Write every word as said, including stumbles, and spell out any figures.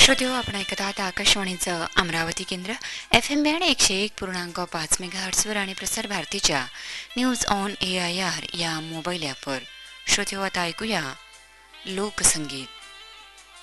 श्रोते हो, आपण ऐकत आहात आकाशवाणीचं अमरावती केंद्र एफ एम बँड एकशे एक पूर्णांक पाच मेगाहर्ट्सवर आणि प्रसार भारतीच्या news on A I R या मोबाईल ॲपवर. श्रोते हो, आता ऐकूया लोकसंगीत.